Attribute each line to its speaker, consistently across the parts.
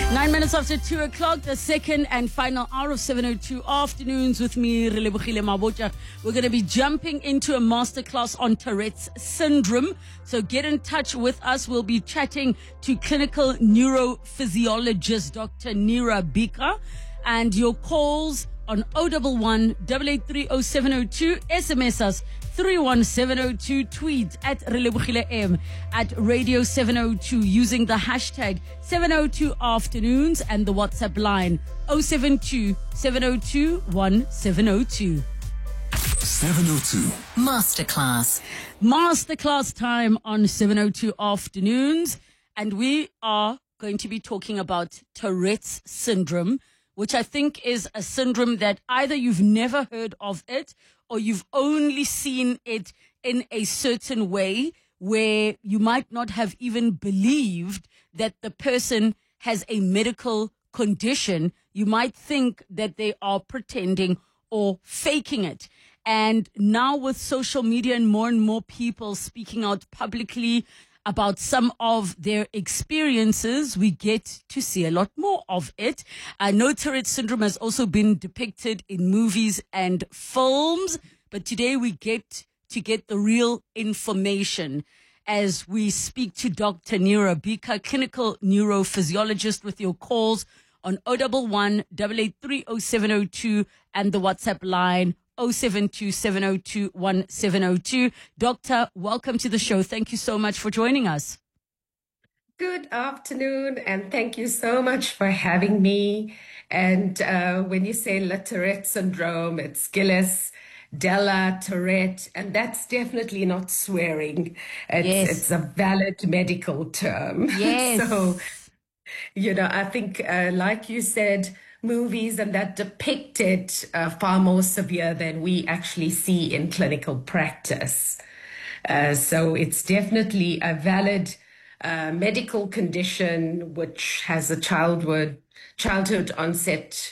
Speaker 1: 9 minutes after 2 o'clock, the second and final hour of 702 afternoons with me, Relebohile Mabotja. We're going to be jumping into a masterclass on Tourette's syndrome. So get in touch with us. We'll be chatting to clinical neurophysiologist, Dr. Nira Bika, and your calls on 011 883 0702, SMS us 31702, tweet at Relebohile M, at Radio 702 using the hashtag 702 afternoons and the WhatsApp line 072 702 1702.
Speaker 2: 702
Speaker 1: Masterclass time on 702 afternoons, and we are going to be talking about Tourette's syndrome, which I think is a syndrome that either you've never heard of it or you've only seen it in a certain way where you might not have even believed that the person has a medical condition. You might think that they are pretending or faking it. And now with social media and more people speaking out publicly about some of their experiences, we get to see a lot more of it. I know Tourette's syndrome has also been depicted in movies and films, but today we get the real information as we speak to Dr. Nira Bika, clinical neurophysiologist, with your calls on 011 883 0702 and the WhatsApp line 072 702 1702. Doctor, welcome to the show. Thank you so much for joining us.
Speaker 3: Good afternoon, and thank you so much for having me. And when you say La Tourette syndrome, it's Gillis, Della, Tourette, and that's definitely not swearing. It's a valid medical term.
Speaker 1: Yes.
Speaker 3: So, I think, like you said, movies and that depict it far more severe than we actually see in clinical practice. So it's definitely a valid medical condition which has a childhood onset,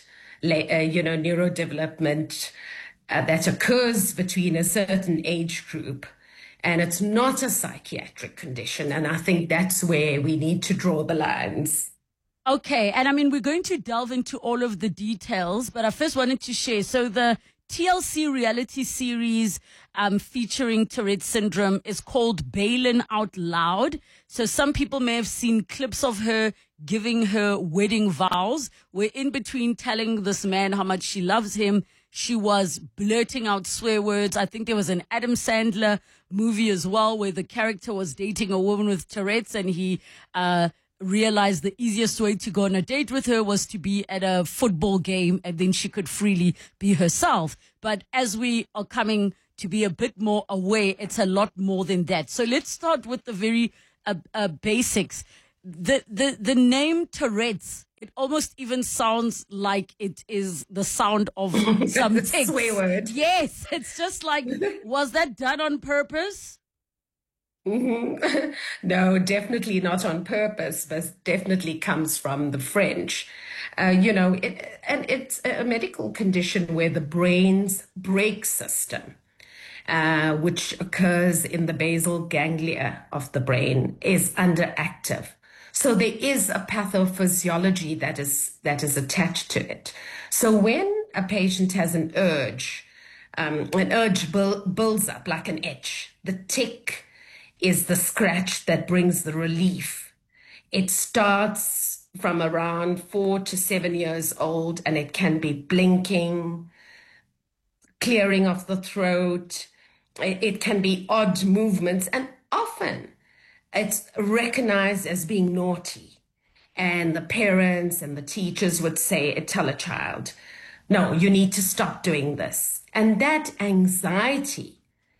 Speaker 3: neurodevelopment that occurs between a certain age group. And it's not a psychiatric condition. And I think that's where we need to draw the lines.
Speaker 1: Okay, and I mean, we're going to delve into all of the details, but I first wanted to share. So the TLC reality series featuring Tourette's syndrome is called Bailing Out Loud. So some people may have seen clips of her giving her wedding vows, where in between telling this man how much she loves him, she was blurting out swear words. I think there was an Adam Sandler movie as well where the character was dating a woman with Tourette's, and he realized the easiest way to go on a date with her was to be at a football game, and then she could freely be herself. But as we are coming to be a bit more aware, it's a lot more than that. So let's start with the very basics. The name Tourette's, it almost even sounds like it is the sound of some text.
Speaker 3: Swear word.
Speaker 1: Yes, it's just like, was that done on purpose?
Speaker 3: Mm-hmm. No, definitely not on purpose, but definitely comes from the French. And it's a medical condition where the brain's brake system, which occurs in the basal ganglia of the brain, is underactive. So there is a pathophysiology that is attached to it. So when a patient has an urge builds up like an itch. The tick is the scratch that brings the relief. It starts from around 4 to 7 years old, and it can be blinking, clearing of the throat. It can be odd movements, and often it's recognized as being naughty. And the parents and the teachers would tell a child, no, you need to stop doing this. And that anxiety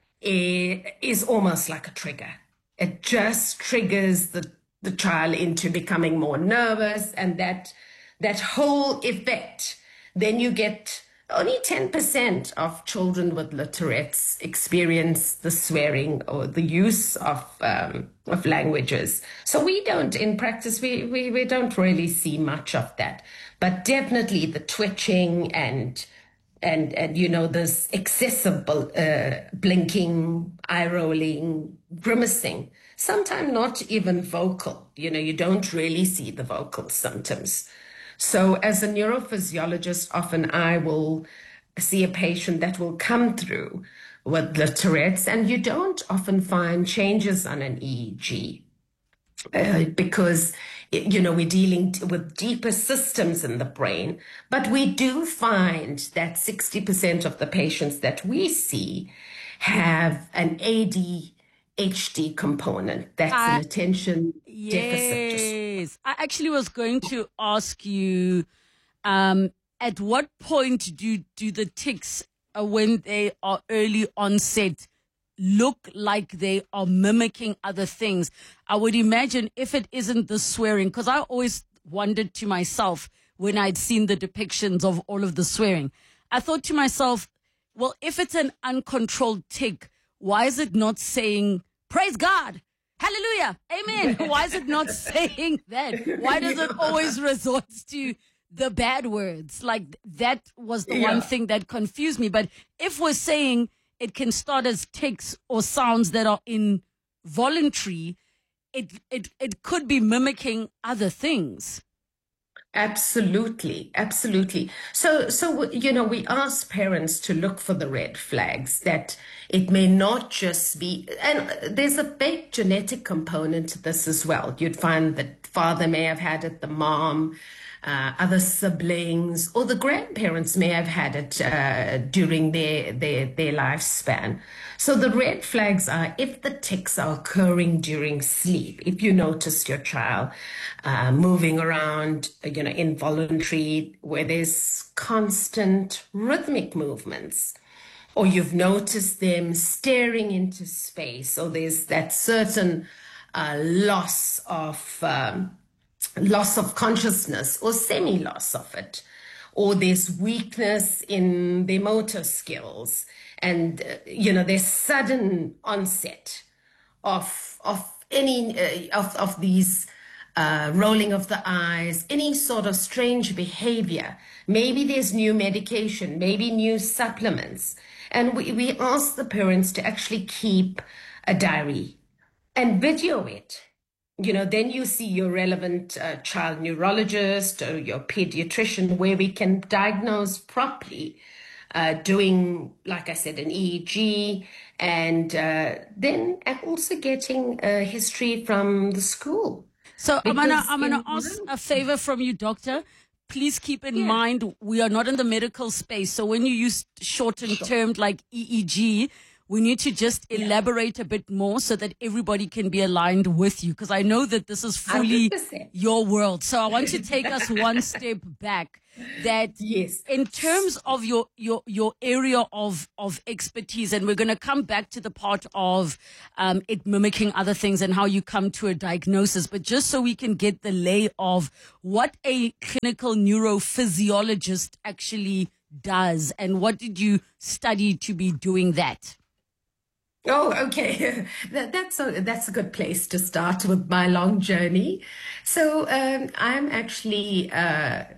Speaker 3: is almost like a trigger. It just triggers the child into becoming more nervous, and that whole effect. Then you get only 10% of children with Tourette's experience the swearing or the use of languages. So we don't, in practice, we don't really see much of that. But definitely the twitching and this excessive blinking, eye rolling, grimacing, sometimes not even vocal. You don't really see the vocal symptoms. So, as a neurophysiologist, often I will see a patient that will come through with the Tourette's, and you don't often find changes on an EEG because we're dealing with deeper systems in the brain. But we do find that 60% of the patients that we see have an ADHD component. That's an attention deficit.
Speaker 1: Yes. I actually was going to ask you, at what point do the tics, when they are early onset, look like they are mimicking other things? I would imagine if it isn't the swearing, because I always wondered to myself when I'd seen the depictions of all of the swearing, I thought to myself, well, if it's an uncontrolled tic, why is it not saying, praise God, hallelujah, amen? Why is it not saying that? Why does it always resort to the bad words? Like, that was the one thing that confused me. But if we're saying it can start as tics or sounds that are involuntary, it could be mimicking other things.
Speaker 3: Absolutely, absolutely. So we ask parents to look for the red flags, that it may not just be, and there's a big genetic component to this as well. You'd find that father may have had it, the mom, other siblings, or the grandparents may have had it during their lifespan. So the red flags are if the tics are occurring during sleep, if you notice your child moving around, involuntary, where there's constant rhythmic movements, or you've noticed them staring into space, or there's that certain loss of consciousness or semi-loss of it, or there's weakness in their motor skills, and there's sudden onset of any of these rolling of the eyes, any sort of strange behavior. Maybe there's new medication, maybe new supplements, and we ask the parents to actually keep a diary and video it. Then you see your relevant child neurologist or your pediatrician, where we can diagnose properly, doing, like I said, an EEG, and then also getting a history from the school.
Speaker 1: So I'm gonna ask a favor from you, doctor. Please keep in mind, we are not in the medical space. So when you use shortened terms like EEG, we need to just elaborate a bit more so that everybody can be aligned with you, because I know that this is fully
Speaker 3: 100%.
Speaker 1: your world. So I want to take us one step back. That in terms of your area of expertise, and we're going to come back to the part of it mimicking other things and how you come to a diagnosis, but just so we can get the lay of what a clinical neurophysiologist actually does, and what did you study to be doing that?
Speaker 3: Oh, okay. That's a good place to start with my long journey. So I'm actually a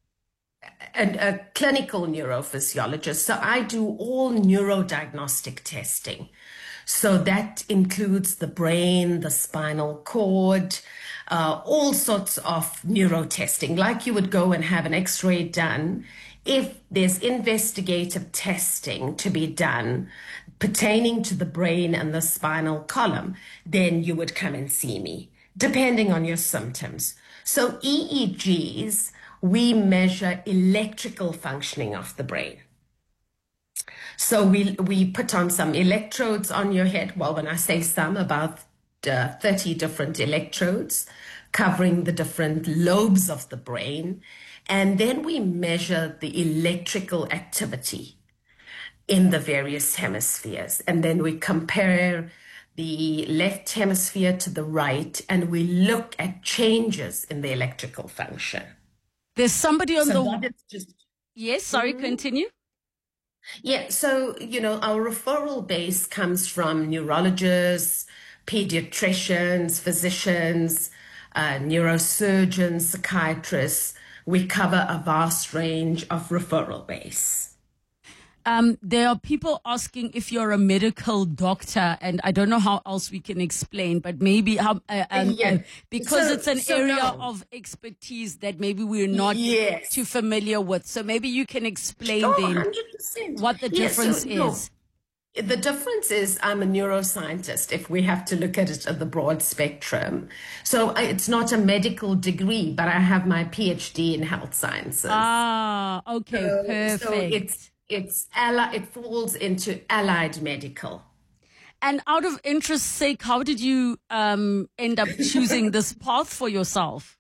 Speaker 3: clinical neurophysiologist. So I do all neurodiagnostic testing. So that includes the brain, the spinal cord, all sorts of neurotesting, like you would go and have an X-ray done. If there's investigative testing to be done pertaining to the brain and the spinal column, then you would come and see me, depending on your symptoms. So EEGs, we measure electrical functioning of the brain. So we put on some electrodes on your head. Well, when I say some, about 30 different electrodes covering the different lobes of the brain. And then we measure the electrical activity in the various hemispheres. And then we compare the left hemisphere to the right, and we look at changes in the electrical function.
Speaker 1: There's somebody on Yes, sorry, continue.
Speaker 3: Yeah, so, our referral base comes from neurologists, pediatricians, physicians, neurosurgeons, psychiatrists. We cover a vast range of referral base.
Speaker 1: There are people asking if you're a medical doctor, and I don't know how else we can explain, but maybe because it's an area of expertise that maybe we're not too familiar with. So maybe you can explain then
Speaker 3: 100%.
Speaker 1: what the difference is.
Speaker 3: The difference is I'm a neuroscientist, if we have to look at it at the broad spectrum. So it's not a medical degree, but I have my PhD in health sciences.
Speaker 1: Okay, perfect.
Speaker 3: So it falls into allied medical.
Speaker 1: And out of interest's sake, how did you end up choosing this path for yourself?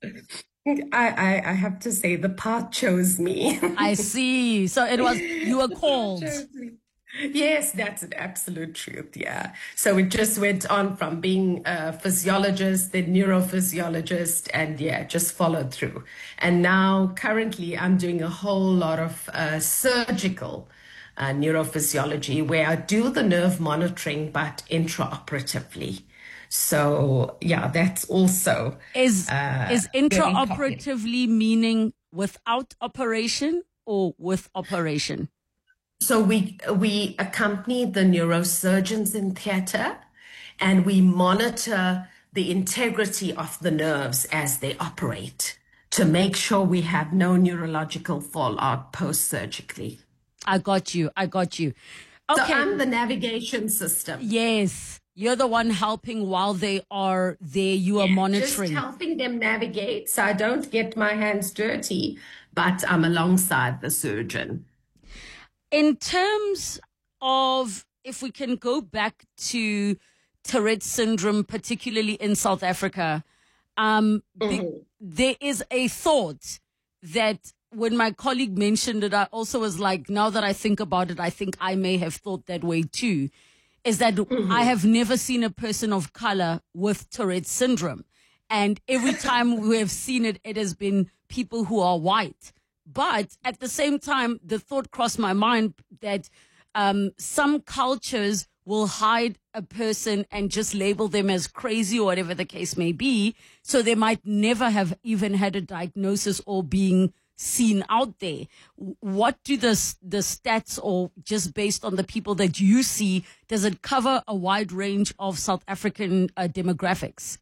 Speaker 3: I have to say the path chose me.
Speaker 1: I see. So you were called.
Speaker 3: Yes, that's an absolute truth. Yeah. So it just went on from being a physiologist, then neurophysiologist, and just followed through. And now currently I'm doing a whole lot of surgical neurophysiology where I do the nerve monitoring, but intraoperatively. So that's also
Speaker 1: is intraoperatively meaning without operation or with operation?
Speaker 3: So we accompany the neurosurgeons in theatre, and we monitor the integrity of the nerves as they operate to make sure we have no neurological fallout post-surgically.
Speaker 1: I got you. Okay.
Speaker 3: So I'm the navigation system.
Speaker 1: Yes. You're the one helping while they are there. You are monitoring.
Speaker 3: Just helping them navigate so I don't get my hands dirty, but I'm alongside the surgeon.
Speaker 1: In terms of, if we can go back to Tourette's syndrome, particularly in South Africa, there is a thought that when my colleague mentioned it, I also was like, now that I think about it, I think I may have thought that way too, is that I have never seen a person of color with Tourette's syndrome. And every time we have seen it, it has been people who are white. But at the same time, the thought crossed my mind that some cultures will hide a person and just label them as crazy or whatever the case may be. So they might never have even had a diagnosis or being seen out there. What do the stats, or just based on the people that you see, does it cover a wide range of South African demographics?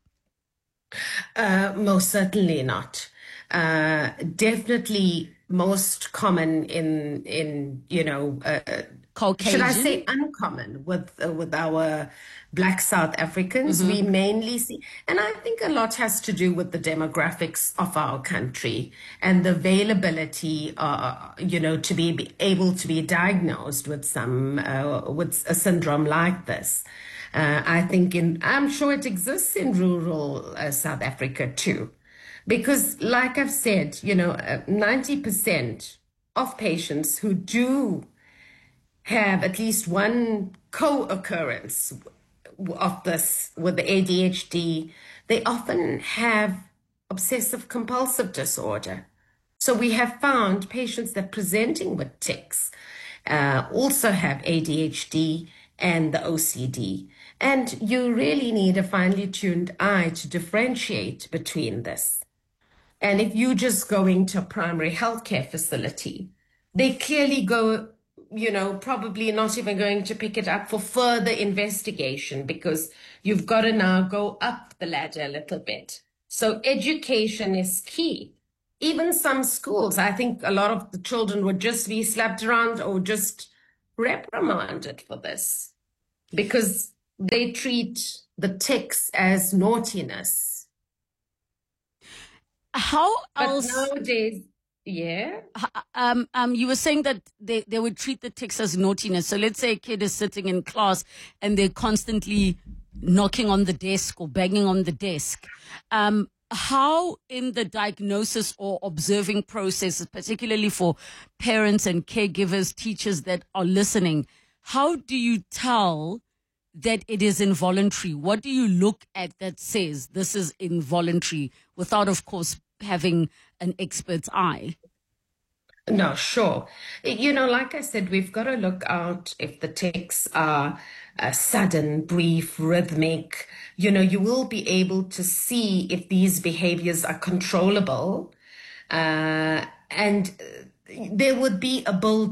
Speaker 3: Most certainly not. Definitely most common in
Speaker 1: Caucasian.
Speaker 3: Should I say uncommon with our Black South Africans? We mainly see, and I think a lot has to do with the demographics of our country and the availability, to be able to be diagnosed with with a syndrome like this. I think I'm sure it exists in rural South Africa too. Because like I've said, 90% of patients who do have at least one co-occurrence of this with the ADHD, they often have obsessive compulsive disorder. So we have found patients that presenting with tics also have ADHD and the OCD. And you really need a finely tuned eye to differentiate between this. And if you just going to a primary healthcare facility, they clearly go, probably not even going to pick it up for further investigation because you've got to now go up the ladder a little bit. So education is key. Even some schools, I think a lot of the children would just be slapped around or just reprimanded for this because they treat the tics as naughtiness.
Speaker 1: How else?
Speaker 3: But nowadays,
Speaker 1: you were saying that they would treat the tics as naughtiness. So let's say a kid is sitting in class and they're constantly knocking on the desk or banging on the desk. How in the diagnosis or observing processes, particularly for parents and caregivers, teachers that are listening, how do you tell that it is involuntary? What do you look at that says this is involuntary without, of course, having an expert's eye?
Speaker 3: No, sure. Like I said, we've got to look out if the tics are sudden, brief, rhythmic. You will be able to see if these behaviors are controllable. And there would be a build-up.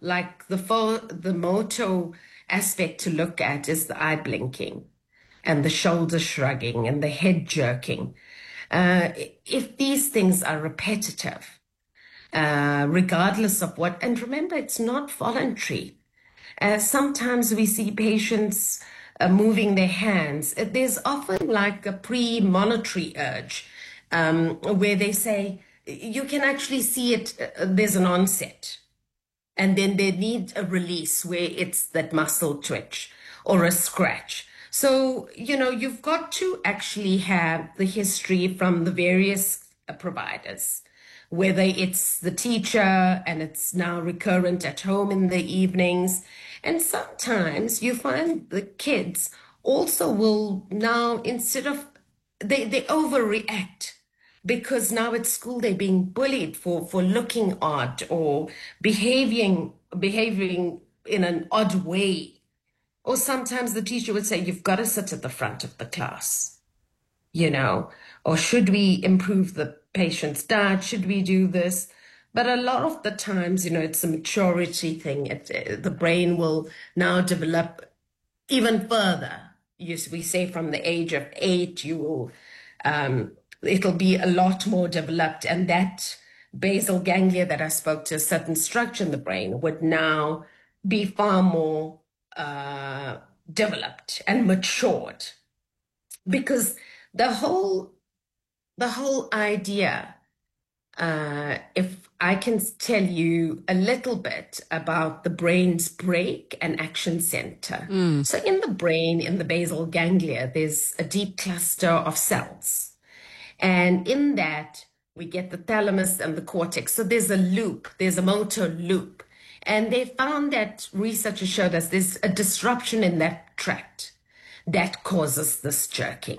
Speaker 3: like the motor aspect to look at is the eye blinking and the shoulder shrugging and the head jerking. If these things are repetitive, regardless of what, and remember, it's not voluntary. Sometimes we see patients moving their hands. There's often like a premonitory urge where they say, you can actually see it, there's an onset. And then they need a release where it's that muscle twitch or a scratch. So, you've got to actually have the history from the various providers, whether it's the teacher and it's now recurrent at home in the evenings. And sometimes you find the kids also will now, instead of, they overreact because now at school they're being bullied for looking odd or behaving in an odd way. Or sometimes the teacher would say, you've got to sit at the front of the class, or should we improve the patient's diet? Should we do this? But a lot of the times, it's a maturity thing. The brain will now develop even further. We say from the age of 8, it'll be a lot more developed. And that basal ganglia that I spoke to, a certain structure in the brain, would now be far more developed and matured, because the whole idea, if I can tell you a little bit about the brain's brake and action center. So in the brain, in the basal ganglia, there's a deep cluster of cells, and in that we get the thalamus and the cortex. So there's a loop, there's a motor loop. And they found that researchers showed us there's a disruption in that tract that causes this jerking.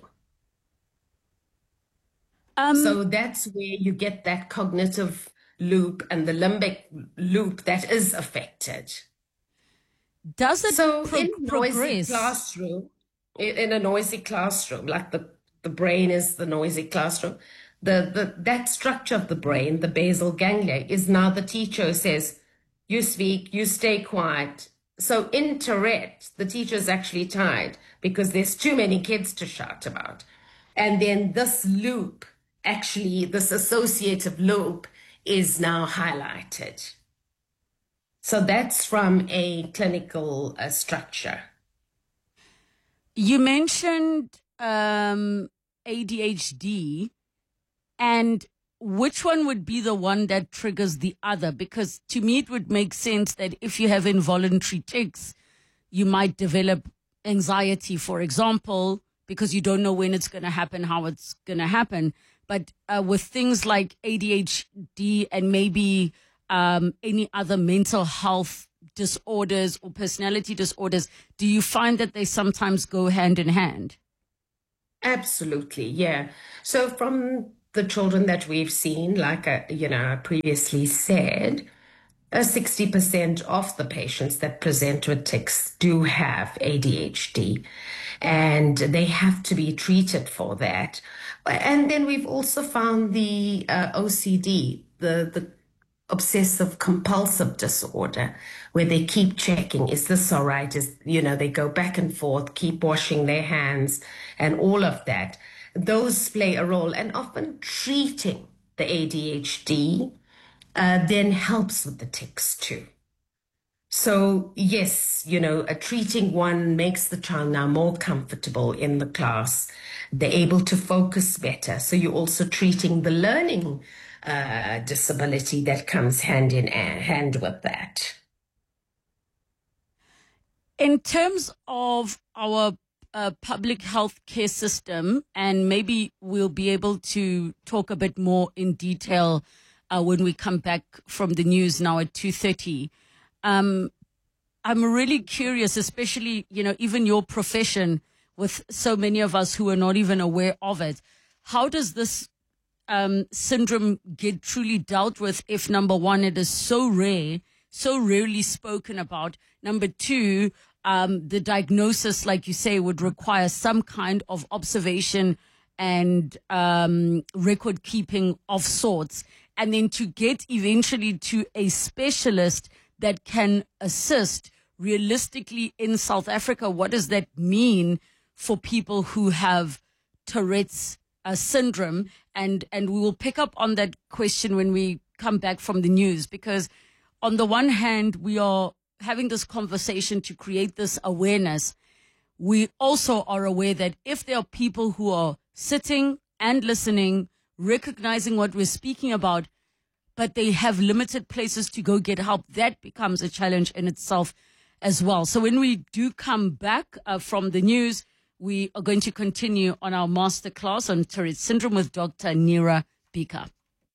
Speaker 3: So that's where you get that cognitive loop and the limbic loop that is affected.
Speaker 1: Does it progress?
Speaker 3: In a noisy classroom, like the brain is the noisy classroom, that structure of the brain, the basal ganglia, is now the teacher says, you speak, you stay quiet. So in Tourette, the teacher is actually tired because there's too many kids to shout about. And then this loop, actually, this associative loop is now highlighted. So that's from a clinical structure.
Speaker 1: You mentioned ADHD, and which one would be the one that triggers the other? Because to me, it would make sense that if you have involuntary tics, you might develop anxiety, for example, because you don't know when it's going to happen, how it's going to happen. But with things like ADHD and maybe any other mental health disorders or personality disorders, do you find that they sometimes go hand in hand?
Speaker 3: Absolutely, yeah. So from the children that we've seen, like I previously said, 60% of the patients that present with tics do have ADHD, and they have to be treated for that. And then we've also found the OCD, the obsessive compulsive disorder, where they keep checking, is this all right? They go back and forth, keep washing their hands and all of that. Those play a role, and often treating the ADHD then helps with the tics too. So yes, treating one makes the child now more comfortable in the class. They're able to focus better. So you're also treating the learning disability that comes hand in hand with that.
Speaker 1: In terms of our public health care system, and maybe we'll be able to talk a bit more in detail when we come back from the news now at 2:30. I'm really curious, especially, even your profession, with so many of us who are not even aware of it. How does this syndrome get truly dealt with if, number one, it is so rare, so rarely spoken about? Number two, the diagnosis, like you say, would require some kind of observation and record keeping of sorts. And then to get eventually to a specialist that can assist realistically in South Africa? What does that mean for people who have Tourette's syndrome? And we will pick up on that question when we come back from the news, because on the one hand, we are having this conversation to create this awareness. We also are aware that if there are people who are sitting and listening, recognizing what we're speaking about, but they have limited places to go get help, that becomes a challenge in itself as well. So when we do come back from the news, we are going to continue on our masterclass on Tourette's syndrome with Dr. Nira Bika.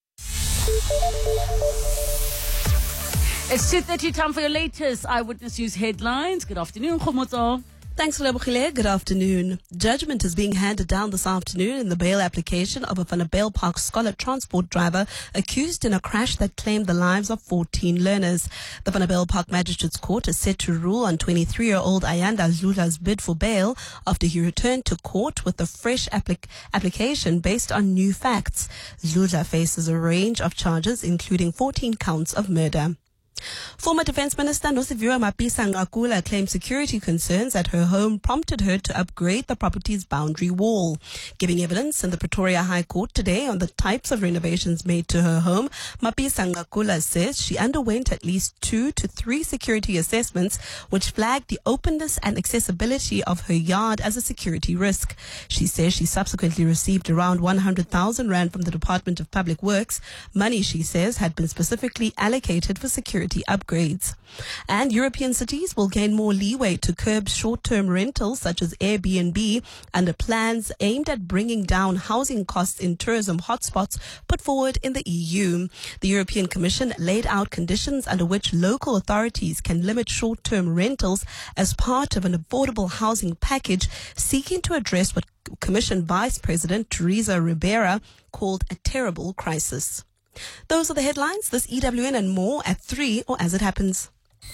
Speaker 1: It's 2:30, time for your latest Eyewitness News headlines. Good afternoon, Khomotso.
Speaker 4: Thanks, Lebohile. Good afternoon. Judgment is being handed down this afternoon in the bail application of a Vanderbijl Park scholar transport driver accused in a crash that claimed the lives of 14 learners. The Vanderbijl Park Magistrates Court is set to rule on 23-year-old Ayanda Zlula's bid for bail after he returned to court with a fresh application based on new facts. Zlula faces a range of charges, including 14 counts of murder. Former Defence Minister Nosiviwe Mapisa-Nqakula claimed security concerns at her home prompted her to upgrade the property's boundary wall. Giving evidence in the Pretoria High Court today on the types of renovations made to her home, Mapisa-Nqakula says she underwent at least 2 to 3 security assessments which flagged the openness and accessibility of her yard as a security risk. She says she subsequently received around 100,000 rand from the Department of Public Works, money she says had been specifically allocated for security upgrades. And European cities will gain more leeway to curb short-term rentals such as Airbnb under plans aimed at bringing down housing costs in tourism hotspots put forward in the EU. The European Commission laid out conditions under which local authorities can limit short-term rentals as part of an affordable housing package seeking to address what Commission Vice President Teresa Ribeira called a terrible crisis. Those are the headlines. This EWN and more at 3 or as it happens.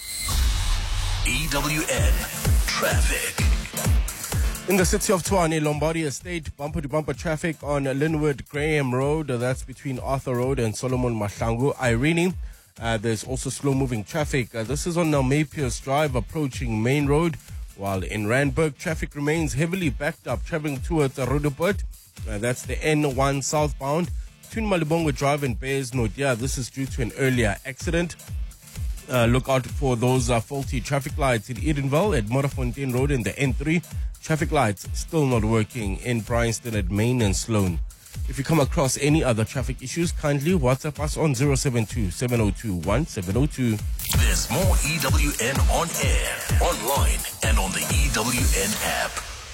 Speaker 2: EWN Traffic. In the city of Tshwane, Lombardy Estate, bumper-to-bumper traffic on Linwood Graham Road. That's between Arthur Road and Solomon Mahlangu. Irene, there's also slow-moving traffic. This is on Napiers Drive approaching Main Road. While in Randburg, traffic remains heavily backed up traveling towards Rudaput. That's the N1 southbound. Between Malibongwe Drive and Bayes Nodia, this is due to an earlier accident. Look out for those faulty traffic lights in Edenville at Morafontein Road in the N3. Traffic lights still not working in Bryanston at Main and Sloan. If you come across any other traffic issues, kindly WhatsApp us on 072-702-1702.
Speaker 5: There's more EWN on air, online, and on the EWN app.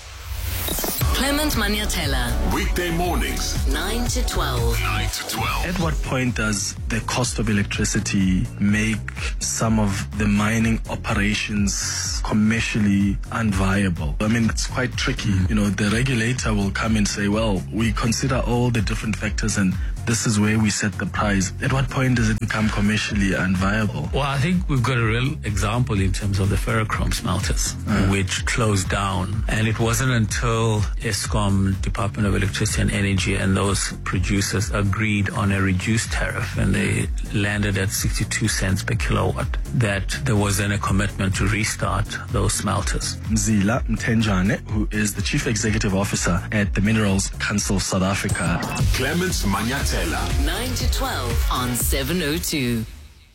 Speaker 6: Clement Maniatella.
Speaker 5: Weekday mornings,
Speaker 6: 9 to 12.
Speaker 5: 9 to 12.
Speaker 7: At what point does the cost of electricity make some of the mining operations commercially unviable? I mean, it's quite tricky. You know, the regulator will come and say, well, we consider all the different factors and this is where we set the price. At what point does it become commercially unviable?
Speaker 8: Well, I think we've got a real example in terms of the ferrochrome smelters, which closed down. And it wasn't until Eskom, Department of Electricity and Energy, and those producers agreed on a reduced tariff, and they landed at 62 cents per kilowatt, that there was then a commitment to restart those smelters.
Speaker 7: Mzila Mtenjane, who is the Chief Executive Officer at the Minerals Council of South Africa.
Speaker 5: Clements Maniatella.
Speaker 6: 9 to 12 on 702.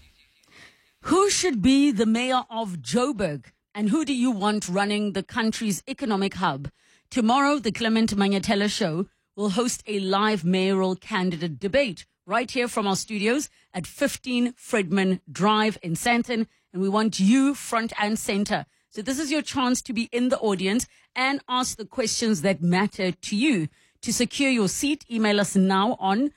Speaker 1: Who should be the mayor of Joburg? And who do you want running the country's economic hub? Tomorrow, the Clement Maniatella Show will host a live mayoral candidate debate right here from our studios at 15 Fredman Drive in Sandton. And we want you front and center. So this is your chance to be in the audience and ask the questions that matter to you. To secure your seat, email us now on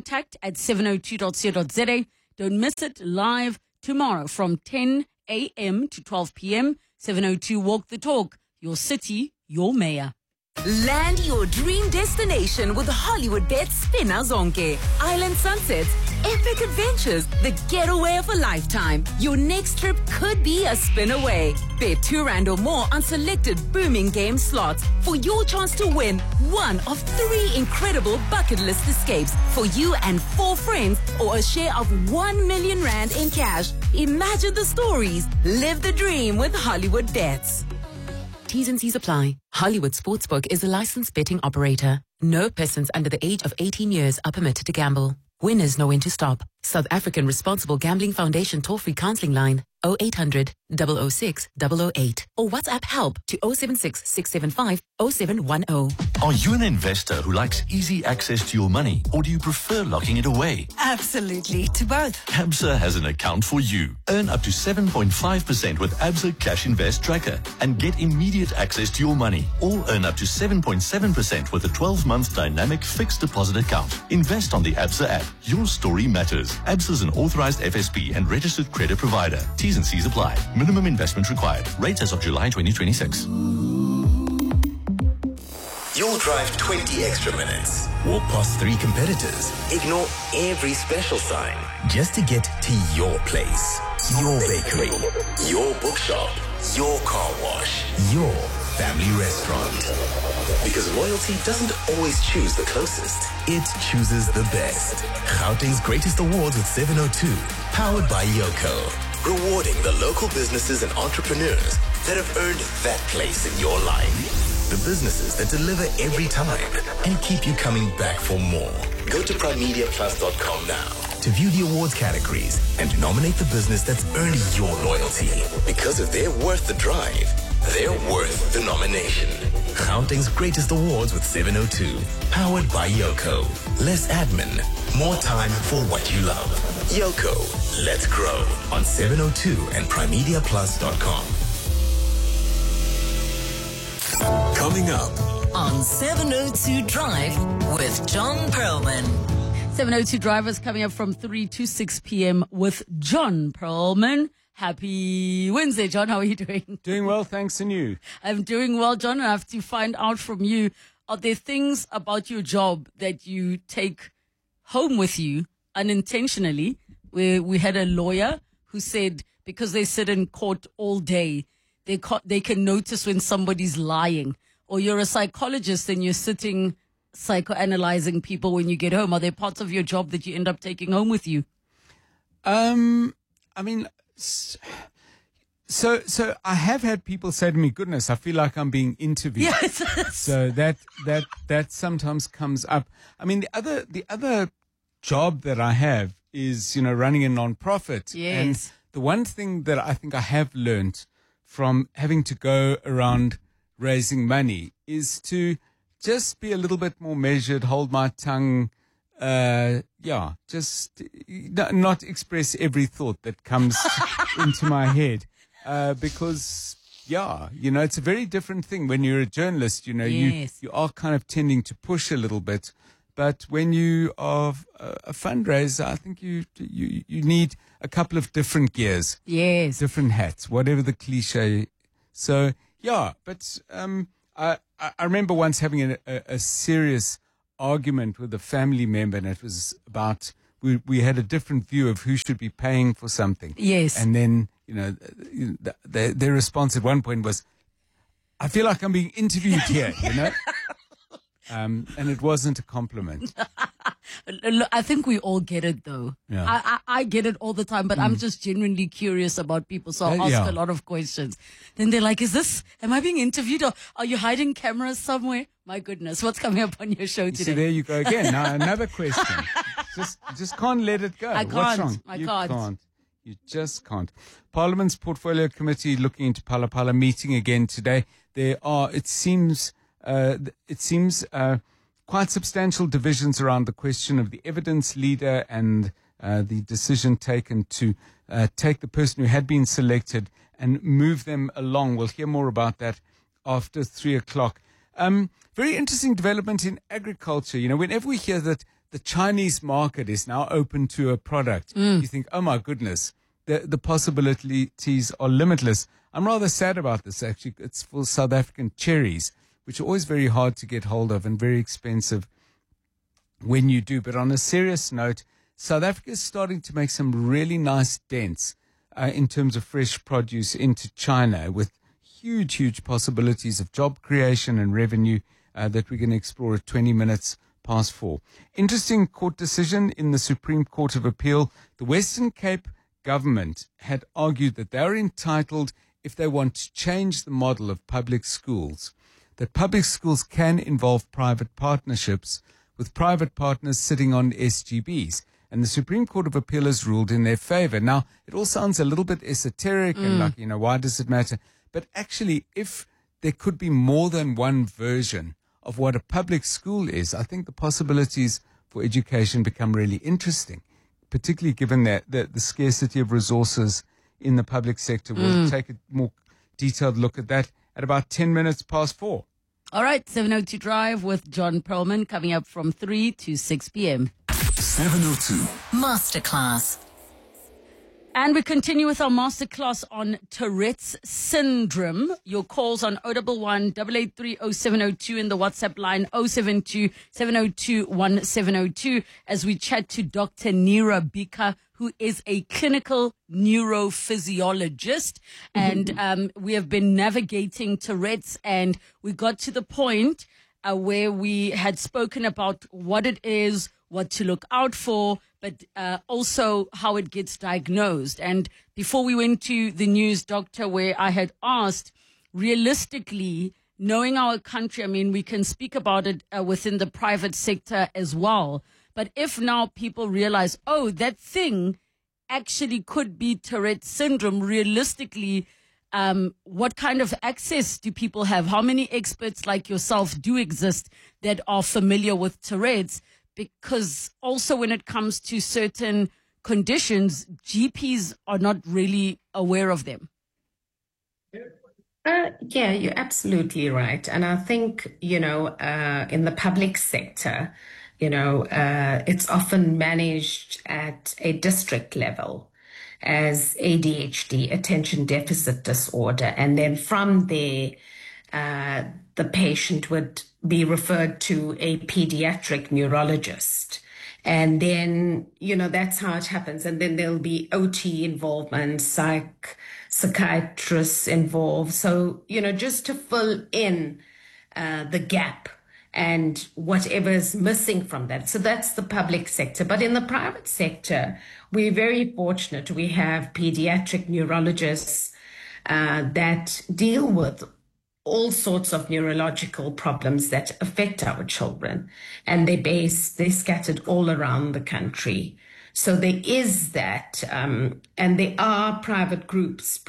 Speaker 1: contact@702.co.za. Don't miss it, live tomorrow from 10 a.m. to 12 p.m. 702 Walk the Talk. Your city, your mayor.
Speaker 9: Land your dream destination with Hollywood Bet Spinner Zonke. Island sunsets, epic adventures, the getaway of a lifetime. Your next trip could be a spin away. Bet R2 or more on selected booming game slots for your chance to win one of 3 incredible bucket list escapes for you and 4 friends, or a share of 1 million rand in cash. Imagine the stories. Live the dream with Hollywood Bets. T's and C's apply. Hollywood Sportsbook is a licensed betting operator. No persons under the age of 18 years are permitted to gamble. Winners know when to stop. South African Responsible Gambling Foundation toll-free counseling line 0800 006 008 or WhatsApp help to 076 675 0710.
Speaker 5: Are you an investor who likes easy access to your money, or do you prefer locking it away?
Speaker 10: Absolutely, to both.
Speaker 5: Absa has an account for you. Earn up to 7.5% with Absa Cash Invest Tracker and get immediate access to your money, or earn up to 7.7% with a 12-month dynamic fixed deposit account. Invest on the Absa app. Your story matters. Absa is an authorized FSP and registered credit provider. T's and C's apply. Minimum investment required. Rates as of July 2026.
Speaker 11: You'll drive 20 extra minutes, walk past 3 competitors, ignore every special sign, just to get to your place, your bakery, your bookshop, your car wash, your family restaurant. Because loyalty doesn't always choose the closest, it chooses the best. Gauteng's Greatest Awards with 702, powered by Yoko. Rewarding the local businesses and entrepreneurs that have earned that place in your life. The businesses that deliver every time and keep you coming back for more. Go to primemediaplus.com now to view the awards categories and nominate the business that's earned your loyalty. Because if they're worth the drive, they're worth the nomination. Gauteng's Greatest Awards with 702. Powered by Yoko. Less admin, more time for what you love. Yoko, let's grow on 702 and primemediaplus.com.
Speaker 6: Coming up on 702 Drive with John Perlman.
Speaker 1: 702 Drivers coming up from 3 to 6 p.m. with John Perlman. Happy Wednesday, John. How are you doing?
Speaker 12: Doing well, thanks, and you?
Speaker 1: I'm doing well, John. I have to find out from you, are there things about your job that you take home with you unintentionally? We had a lawyer who said because they sit in court all day, they can notice when somebody's lying. Or you're a psychologist and you're sitting psychoanalyzing people when you get home. Are there parts of your job that you end up taking home with you?
Speaker 12: I mean, so I have had people say to me, goodness, I feel like I'm being interviewed.
Speaker 1: Yes.
Speaker 12: So that sometimes comes up. I mean, the other job that I have is, running a nonprofit.
Speaker 1: Yes.
Speaker 12: And the one thing that I think I have learned from having to go around raising money is to just be a little bit more measured, hold my tongue, just not express every thought that comes into my head, because it's a very different thing when you're a journalist.
Speaker 1: Yes.
Speaker 12: You are kind of tending to push a little bit, but when you are a fundraiser, I think you need a couple of different gears,
Speaker 1: yes,
Speaker 12: different hats, whatever the cliche. So but I remember once having a serious argument with a family member, and it was about we had a different view of who should be paying for something.
Speaker 1: Yes.
Speaker 12: And then, their response at one point was, I feel like I'm being interviewed here, and it wasn't a compliment.
Speaker 1: I think we all get it, though.
Speaker 12: Yeah.
Speaker 1: I get it all the time, but I'm just genuinely curious about people, so I'll ask a lot of questions. Then they're like, am I being interviewed, or are you hiding cameras somewhere? My goodness, what's coming up on your show today?
Speaker 12: So there you go again. Now another question. Just can't let it go.
Speaker 1: I can't.
Speaker 12: What's wrong?
Speaker 1: I
Speaker 12: You
Speaker 1: can't.
Speaker 12: You just can't. Parliament's Portfolio Committee looking into Phala Phala meeting again today. There are, it seems, quite substantial divisions around the question of the evidence leader and the decision taken to take the person who had been selected and move them along. We'll hear more about that after 3:00. Very interesting development in agriculture. Whenever we hear that the Chinese market is now open to a product, you think, oh my goodness, the possibilities are limitless. I'm rather sad about this, actually. It's for South African cherries. which are always very hard to get hold of and very expensive when you do. But on a serious note, South Africa is starting to make some really nice dents in terms of fresh produce into China, with huge possibilities of job creation and revenue that we're going to explore at 20 minutes past 4. Interesting court decision in the Supreme Court of Appeal. The Western Cape government had argued that they are entitled, if they want to change the model of public schools, that public schools can involve private partnerships with private partners sitting on SGBs. And the Supreme Court of Appeal has ruled in their favor. Now, it all sounds a little bit esoteric and like, why does it matter? But actually, if there could be more than one version of what a public school is, I think the possibilities for education become really interesting, particularly given that the scarcity of resources in the public sector. We'll take a more detailed look at that at about 10 minutes past 4.
Speaker 1: All right, 702 Drive with John Perlman coming up from 3 to 6 p.m.
Speaker 6: 702 Masterclass.
Speaker 1: And we continue with our masterclass on Tourette's syndrome. Your calls on 011 883 0702 in the WhatsApp line 072 702 1702 as we chat to Dr. Neera Bika, who is a clinical neurophysiologist. And we have been navigating Tourette's, and we got to the point where we had spoken about what it is, what to look out for, but also how it gets diagnosed. And before we went to the news, Doctor, where I had asked, realistically, knowing our country, I mean, we can speak about it within the private sector as well. But if now people realize, oh, that thing actually could be Tourette's syndrome, realistically, what kind of access do people have? How many experts like yourself do exist that are familiar with Tourette's? Because also when it comes to certain conditions, GPs are not really aware of them.
Speaker 3: Yeah, you're absolutely right. And I think, in the public sector, it's often managed at a district level as ADHD, attention deficit disorder. And then from there, the patient would be referred to a pediatric neurologist. And then, that's how it happens. And then there'll be OT involvement, psychiatrists involved. So, just to fill in the gap and whatever is missing from that. So that's the public sector. But in the private sector, we're very fortunate. We have pediatric neurologists that deal with all sorts of neurological problems that affect our children. And they're scattered all around the country. So there is that, and there are private groups,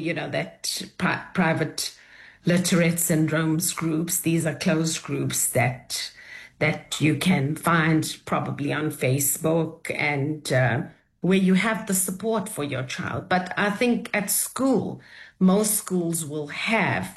Speaker 3: private Tourette syndromes groups. These are closed groups that you can find probably on Facebook and where you have the support for your child. But I think at school, most schools will have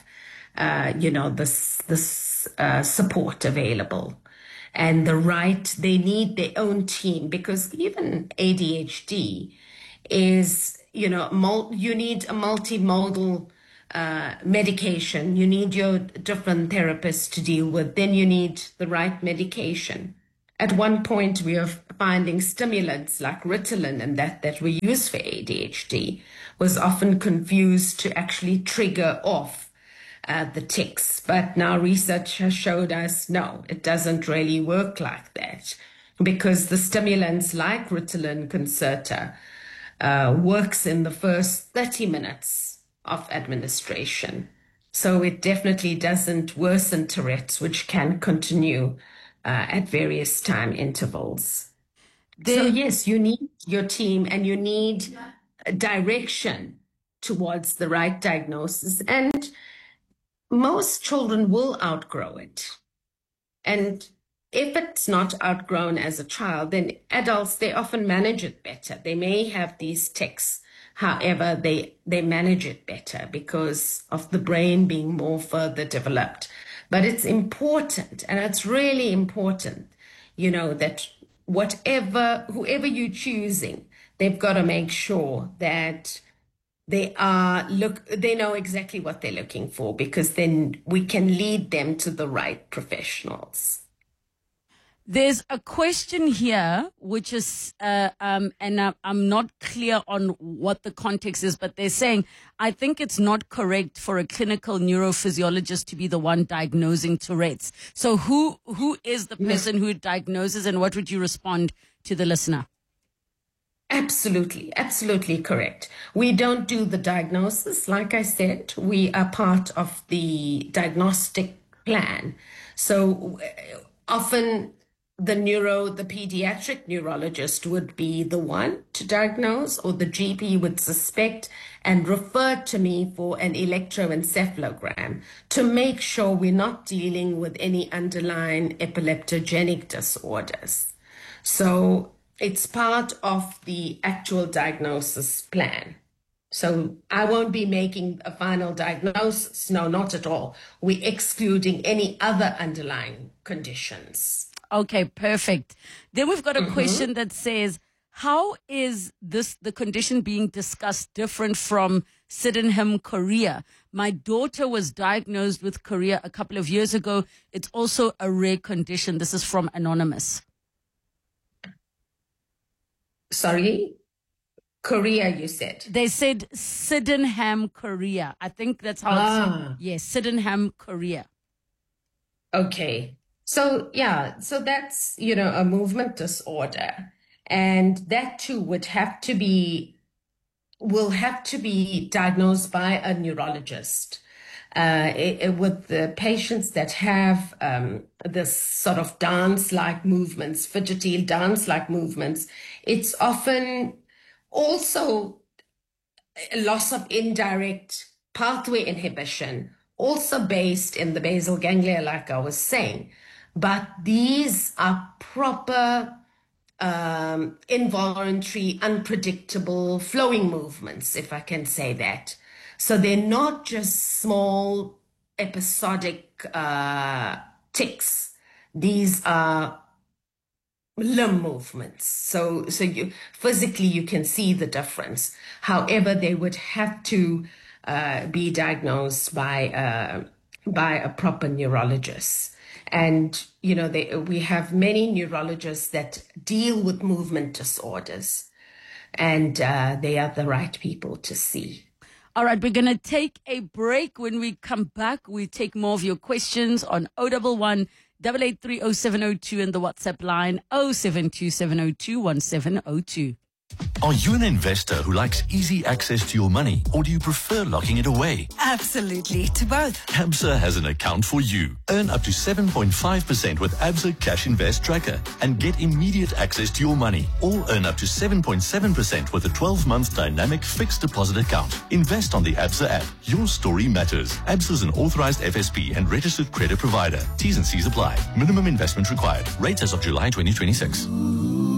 Speaker 3: this support available, and they need their own team, because even ADHD is, you need a multimodal medication. You need your different therapists to deal with. Then you need the right medication. At one point, we are finding stimulants like Ritalin and that we use for ADHD was often confused to actually trigger off the tics. But now research has showed us, no, it doesn't really work like that, because the stimulants like Ritalin, Concerta, works in the first 30 minutes of administration. So it definitely doesn't worsen Tourette's, which can continue at various time intervals. So yes, you need your team and you need direction towards the right diagnosis. And most children will outgrow it. And if it's not outgrown as a child, then adults, they often manage it better. They may have these tics. However, they manage it better because of the brain being more further developed. But it's important, and it's really important, that whoever you're choosing, they've got to make sure that they know exactly what they're looking for, because then we can lead them to the right professionals.
Speaker 1: There's a question here, which is, and I'm not clear on what the context is, but they're saying, I think it's not correct for a clinical neurophysiologist to be the one diagnosing Tourette's. So who is the person who diagnoses, and what would you respond to the listener?
Speaker 3: Absolutely correct. We don't do the diagnosis. Like I said, we are part of the diagnostic plan. So often the pediatric neurologist would be the one to diagnose, or the GP would suspect and refer to me for an electroencephalogram to make sure we're not dealing with any underlying epileptogenic disorders. So it's part of the actual diagnosis plan. So I won't be making a final diagnosis. No, not at all. We're excluding any other underlying conditions.
Speaker 1: Okay, perfect. Then we've got a question that says, how is the condition being discussed different from Sydenham chorea? My daughter was diagnosed with chorea a couple of years ago. It's also a rare condition. This is from Anonymous.
Speaker 3: Sorry? Chorea, you said?
Speaker 1: They said Sydenham chorea. I think that's how it's... Yes, Sydenham chorea.
Speaker 3: Okay. So that's, a movement disorder. And that too will have to be diagnosed by a neurologist. With the patients that have this sort of dance-like movements, fidgety dance-like movements, it's often also a loss of indirect pathway inhibition, also based in the basal ganglia, like I was saying. But these are proper involuntary, unpredictable flowing movements, if I can say that. So they're not just small episodic tics. These are limb movements. So you physically you can see the difference. However, they would have to be diagnosed by a proper neurologist. And, we have many neurologists that deal with movement disorders, and they are the right people to see.
Speaker 1: All right, we're going to take a break. When we come back, we take more of your questions on 011 883 0702 and the WhatsApp line 072 702 1702.
Speaker 5: Are you an investor who likes easy access to your money, or do you prefer locking it away?
Speaker 10: Absolutely, to both.
Speaker 5: ABSA has an account for you. Earn up to 7.5% with ABSA Cash Invest Tracker and get immediate access to your money, or earn up to 7.7% with a 12-month dynamic fixed deposit account. Invest on the ABSA app. Your story matters. ABSA is an authorized FSP and registered credit provider. T's and C's apply. Minimum investment required. Rates as of July 2026.